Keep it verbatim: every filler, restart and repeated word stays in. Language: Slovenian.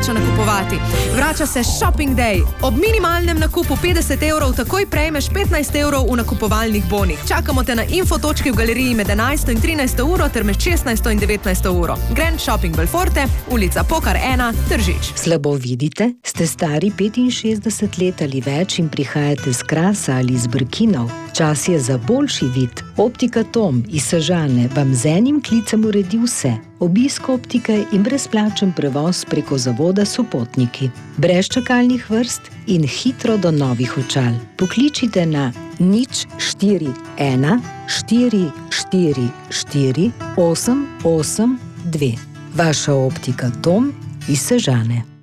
splača nakupovati. Vrača se Shopping Day. Ob minimalnem nakupu petdeset evrov takoj prejmeš petnajst evrov v nakupovalnih bonih. Čakamo te na info točki v galeriji med enajsto in trinajsto uro ter med šestnajsto in devetnajsto uro. Grand Shopping Belforte, ulica Pokar ena, Tržič. Slabo vidite? Ste stari petinšestdeset let ali več in prihajate z Krasa ali z Brkinov? Čas je za boljši vid. Optika Tom iz Sežane vam z enim klicem uredi vse. Obisk optike in brezplačen prevoz preko zavoda Sopotniki. Brez čakalnih vrst in hitro do novih očal. Pokličite na nič štiri ena štiri štiri štiri osem osem dve. Vaša optika Tom iz Sežane.